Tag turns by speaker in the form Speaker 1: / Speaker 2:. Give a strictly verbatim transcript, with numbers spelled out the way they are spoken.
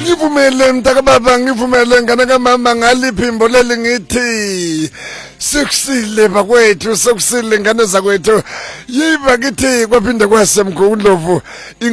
Speaker 1: ngivumele mntaka baba ngivumele ngane kamama ngaliphimbo leli ngithi sikusile bakwethu sokusile ngane zakwethu yiba kithi kwaphinde kwasemgundlovu